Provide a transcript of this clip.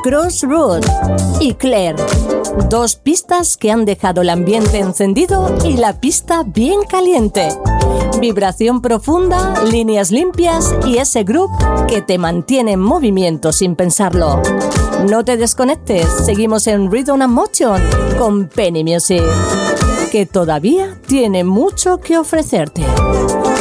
Crossroads y Claire. Dos pistas que han dejado el ambiente encendido y la pista bien caliente. Vibración profunda, líneas limpias y ese groove que te mantiene en movimiento sin pensarlo. No te desconectes, seguimos en Rhythm and Motion con Penny Music, que todavía tiene mucho que ofrecerte.